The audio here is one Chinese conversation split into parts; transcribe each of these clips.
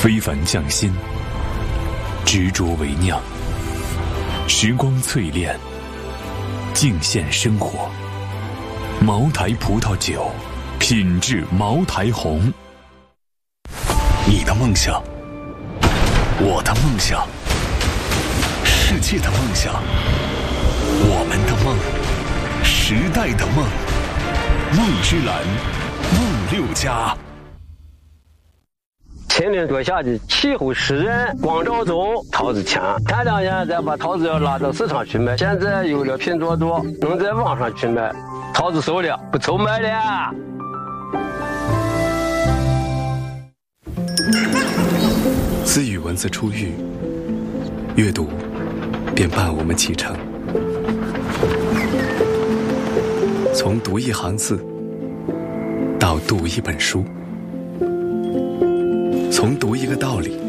非凡匠心，执着为酿，时光淬炼，敬献生活。茅台葡萄酒，品质茅台红。你的梦想，我的梦想，世界的梦想，我们的梦，时代的梦。梦之蓝，梦6+。 前年多下的气候湿润，光照中桃子强。前2年再把桃子要拉到市场去卖，现在有了品种多，能在网上去卖。桃子熟了，不愁卖了。 自与文字初遇，阅读便伴我们启程。从读一行字到读一本书，从读一个道理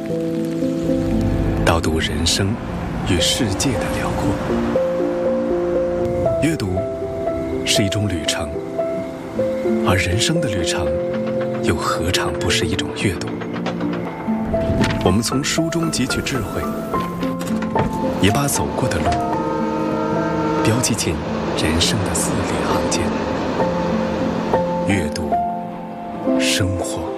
到读人生与世界的辽阔。阅读是一种旅程，而人生的旅程又何尝不是一种阅读？我们从书中汲取智慧，也把走过的路标记进人生的字里行间。阅读，生活。